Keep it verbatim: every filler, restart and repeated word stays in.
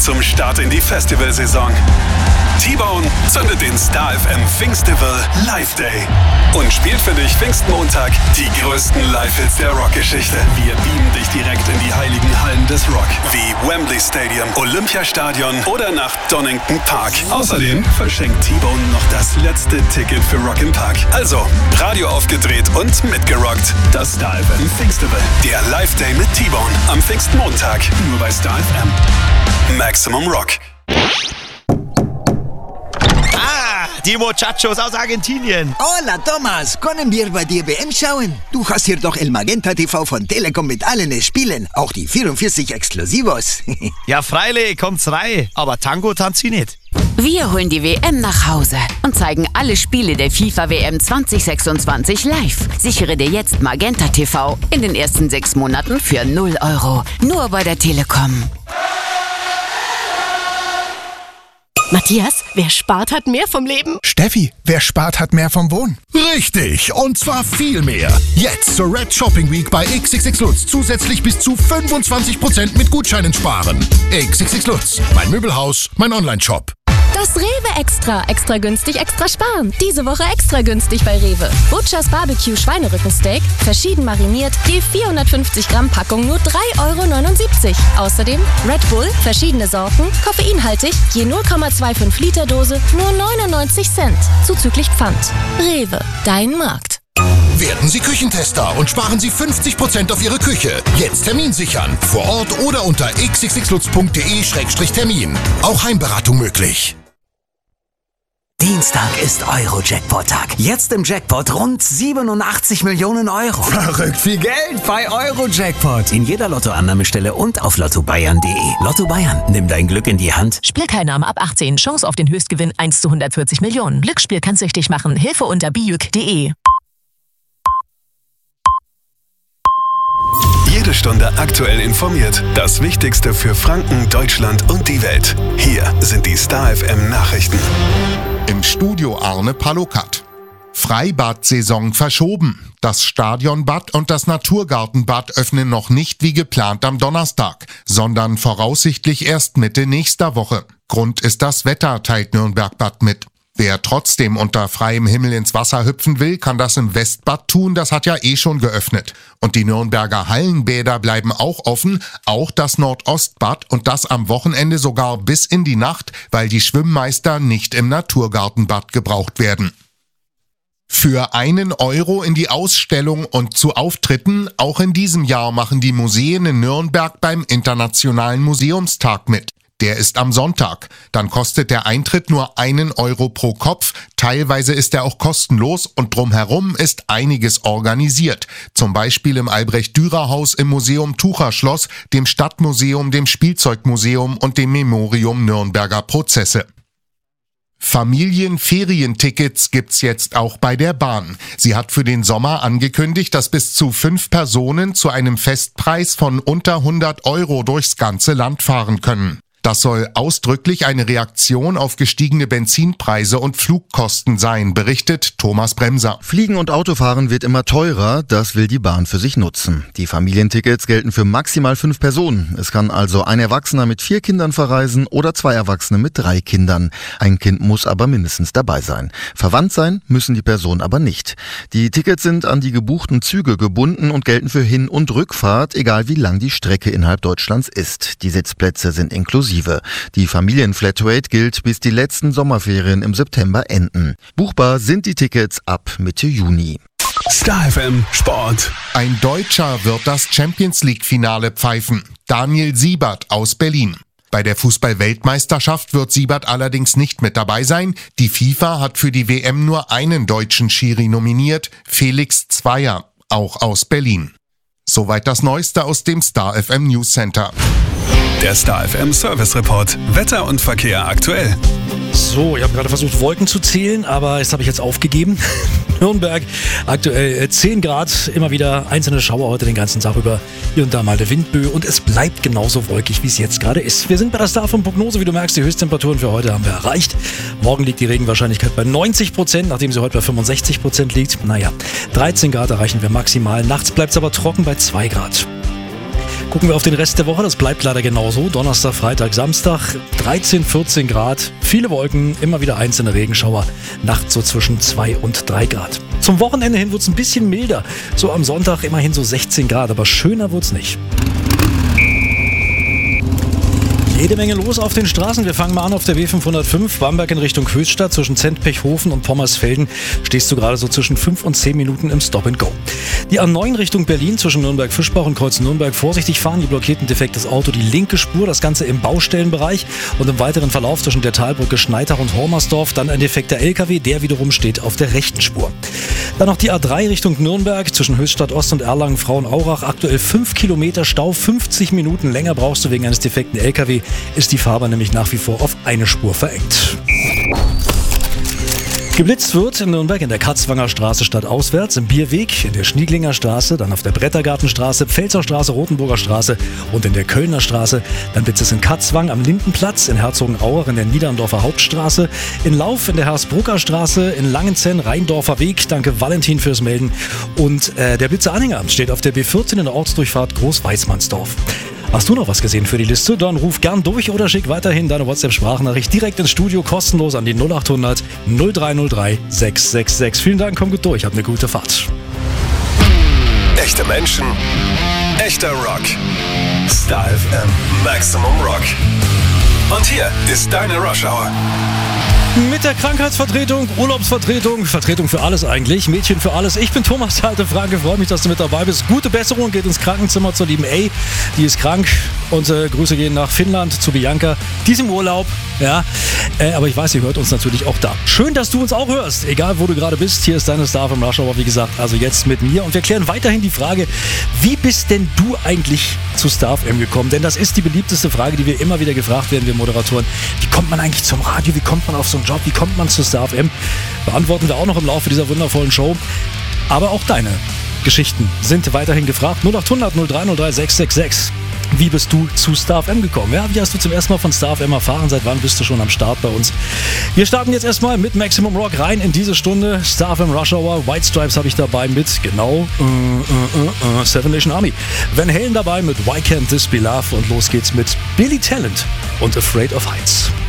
zum Start in die Festivalsaison. T-Bone zündet den Star F M Pfingstival Live Day und spielt für dich Pfingstmontag die größten Live-Hits der Rockgeschichte. Wir beamen dich direkt in die heiligen Hallen des Rock, wie Wembley Stadium, Olympiastadion oder nach Donington Park. Außerdem verschenkt T-Bone noch das letzte Ticket für Rock im Park. Also, Radio aufgedreht und mitgerockt. Das Star F M Pfingstival, der Live Day mit T-Bone am Pfingstmontag, nur bei Star F M. Maximum Rock. Die Muchachos aus Argentinien. Hola, Thomas. Können wir bei dir W M schauen? Du hast hier doch El Magenta T V von Telekom mit allen Spielen. Auch die vierundvierzig Exklusivos. Ja, freilich, kommt's rein. Aber Tango tanzt sie nicht. Wir holen die W M nach Hause und zeigen alle Spiele der FIFA W M zwanzig sechsundzwanzig live. Sichere dir jetzt Magenta T V in den ersten sechs Monaten für null Euro. Nur bei der Telekom. Matthias, wer spart, hat mehr vom Leben. Steffi, wer spart, hat mehr vom Wohnen. Richtig, und zwar viel mehr. Jetzt zur Red Shopping Week bei X X X Lutz zusätzlich bis zu fünfundzwanzig Prozent mit Gutscheinen sparen. X X X Lutz, mein Möbelhaus, mein Online-Shop. Das Rewe Extra. Extra günstig, extra sparen. Diese Woche extra günstig bei Rewe. Butchers Barbecue Schweinerückensteak, verschieden mariniert, je vierhundertfünfzig Gramm Packung nur drei Euro neunundsiebzig. Außerdem Red Bull, verschiedene Sorten, koffeinhaltig, je null Komma fünfundzwanzig Liter Dose, nur neunundneunzig Cent. Zuzüglich Pfand. Rewe, dein Markt. Werden Sie Küchentester und sparen Sie fünfzig Prozent auf Ihre Küche. Jetzt Termin sichern. Vor Ort oder unter x x x lutz punkt de Schrägstrich Termin. Auch Heimberatung möglich. Dienstag ist Euro-Jackpot-Tag. Jetzt im Jackpot rund siebenundachtzig Millionen Euro. Verrückt viel Geld bei Euro-Jackpot. In jeder Lottoannahmestelle und auf lotto bayern punkt de. Lotto Bayern, nimm dein Glück in die Hand. Spielteilnahme ab achtzehn. Chance auf den Höchstgewinn eins zu hundertvierzig Millionen. Glücksspiel kann süchtig machen. Hilfe unter bijuk punkt de. Jede Stunde aktuell informiert. Das Wichtigste für Franken, Deutschland und die Welt. Hier sind die Star F M Nachrichten. Im Studio Arne Palokat. Freibad-Saison verschoben. Das Stadionbad und das Naturgartenbad öffnen noch nicht wie geplant am Donnerstag, sondern voraussichtlich erst Mitte nächster Woche. Grund ist das Wetter, teilt Nürnberg-Bad mit. Wer trotzdem unter freiem Himmel ins Wasser hüpfen will, kann das im Westbad tun, das hat ja eh schon geöffnet. Und die Nürnberger Hallenbäder bleiben auch offen, auch das Nordostbad und das am Wochenende sogar bis in die Nacht, weil die Schwimmmeister nicht im Naturgartenbad gebraucht werden. Für einen Euro in die Ausstellung und zu Auftritten, auch in diesem Jahr machen die Museen in Nürnberg beim Internationalen Museumstag mit. Der ist am Sonntag. Dann kostet der Eintritt nur einen Euro pro Kopf. Teilweise ist er auch kostenlos und drumherum ist einiges organisiert. Zum Beispiel im Albrecht-Dürer-Haus, im Museum Tucherschloss, dem Stadtmuseum, dem Spielzeugmuseum und dem Memorium Nürnberger Prozesse. Familienferientickets gibt's jetzt auch bei der Bahn. Sie hat für den Sommer angekündigt, dass bis zu fünf Personen zu einem Festpreis von unter hundert Euro durchs ganze Land fahren können. Das soll ausdrücklich eine Reaktion auf gestiegene Benzinpreise und Flugkosten sein, berichtet Thomas Bremser. Fliegen und Autofahren wird immer teurer, das will die Bahn für sich nutzen. Die Familientickets gelten für maximal fünf Personen. Es kann also ein Erwachsener mit vier Kindern verreisen oder zwei Erwachsene mit drei Kindern. Ein Kind muss aber mindestens dabei sein. Verwandt sein müssen die Personen aber nicht. Die Tickets sind an die gebuchten Züge gebunden und gelten für Hin- und Rückfahrt, egal wie lang die Strecke innerhalb Deutschlands ist. Die Sitzplätze sind inklusive. Die Familienflatrate gilt, bis die letzten Sommerferien im September enden. Buchbar sind die Tickets ab Mitte Juni. Star F M Sport. Ein Deutscher wird das Champions-League-Finale pfeifen. Daniel Siebert aus Berlin. Bei der Fußball-Weltmeisterschaft wird Siebert allerdings nicht mit dabei sein. Die FIFA hat für die W M nur einen deutschen Schiri nominiert, Felix Zweier, auch aus Berlin. Soweit das Neueste aus dem Star F M News Center. Der Star F M Service Report. Wetter und Verkehr aktuell. So, ich habe gerade versucht, Wolken zu zählen, aber das habe ich jetzt aufgegeben. Nürnberg, aktuell zehn Grad, immer wieder einzelne Schauer heute den ganzen Tag über. Hier und da mal eine Windböe und es bleibt genauso wolkig, wie es jetzt gerade ist. Wir sind bei der Star F M Prognose, wie du merkst, die Höchsttemperaturen für heute haben wir erreicht. Morgen liegt die Regenwahrscheinlichkeit bei neunzig Prozent, nachdem sie heute bei fünfundsechzig Prozent liegt. Naja, dreizehn Grad erreichen wir maximal. Nachts bleibt es aber trocken bei zwei Grad. Gucken wir auf den Rest der Woche, das bleibt leider genauso. Donnerstag, Freitag, Samstag, dreizehn, vierzehn Grad, viele Wolken, immer wieder einzelne Regenschauer, nachts so zwischen zwei und drei Grad. Zum Wochenende hin wird es ein bisschen milder, so am Sonntag immerhin so sechzehn Grad, aber schöner wird es nicht. Jede Menge los auf den Straßen. Wir fangen mal an auf der B fünfhundertfünf, Bamberg in Richtung Höchstadt. Zwischen Zentpechhofen und Pommersfelden stehst du gerade so zwischen fünf und zehn Minuten im Stop-and-Go. Die A neun Richtung Berlin zwischen Nürnberg-Fischbach und Kreuz Nürnberg. Vorsichtig fahren, die blockiert ein defektes Auto, die linke Spur, das Ganze im Baustellenbereich. Und im weiteren Verlauf zwischen der Talbrücke Schneitach und Hormersdorf dann ein defekter L K W, der wiederum steht auf der rechten Spur. Dann noch die A drei Richtung Nürnberg zwischen Höchstadt Ost und Erlangen-Frauenaurach. Aktuell fünf Kilometer Stau, fünfzig Minuten länger brauchst du wegen eines defekten L K W. Ist die Fahrbahn nämlich nach wie vor auf eine Spur verengt. Geblitzt wird in Nürnberg in der Katzwanger Straße stadtauswärts, im Bierweg, in der Schnieglinger Straße, dann auf der Brettergartenstraße, Pfälzer Straße, Rotenburger Straße und in der Kölner Straße. Dann blitzt es in Katzwang am Lindenplatz, in Herzogenaurach in der Niederndorfer Hauptstraße, in Lauf in der Hersbrucker Straße, in Langenzenn, Rheindorfer Weg. Danke Valentin fürs Melden. Und äh, der Blitzer-Anhänger steht auf der B vierzehn in der Ortsdurchfahrt Groß-Weißmannsdorf. Hast du noch was gesehen für die Liste? Dann ruf gern durch oder schick weiterhin deine WhatsApp-Sprachnachricht direkt ins Studio, kostenlos an die null acht hundert null drei null drei sechs sechs sechs. Vielen Dank, komm gut durch, hab eine gute Fahrt. Echte Menschen, echter Rock. Star F M Maximum Rock. Und hier ist deine Rush Hour. Mit der Krankheitsvertretung, Urlaubsvertretung, Vertretung für alles eigentlich, Mädchen für alles. Ich bin Thomas Halte Franke, freue mich, dass du mit dabei bist. Gute Besserung, geht ins Krankenzimmer zur lieben A, die ist krank. Und äh, Grüße gehen nach Finnland zu Bianca, die ist im Urlaub. Ja, äh, aber ich weiß, ihr hört uns natürlich auch da. Schön, dass du uns auch hörst, egal wo du gerade bist. Hier ist deine Star vom Rush Hour, wie gesagt, also jetzt mit mir. Und wir klären weiterhin die Frage, wie bist denn du eigentlich zu Star F M gekommen? Denn das ist die beliebteste Frage, die wir immer wieder gefragt werden, wir Moderatoren. Wie kommt man eigentlich zum Radio? Wie kommt man auf so einen Job? Wie kommt man zu Star F M? Beantworten wir auch noch im Laufe dieser wundervollen Show. Aber auch deine Geschichten sind weiterhin gefragt. null acht hundert null drei null drei sechs sechs sechs. Wie bist du zu Star F M gekommen? Ja, wie hast du zum ersten Mal von Star F M erfahren? Seit wann bist du schon am Start bei uns? Wir starten jetzt erstmal mit Maximum Rock rein in diese Stunde. Star F M Rush Hour, White Stripes habe ich dabei mit, genau, uh, uh, uh, uh, Seven Nation Army. Van Halen dabei mit Why Can't This Be Love und los geht's mit Billy Talent und Afraid of Heights.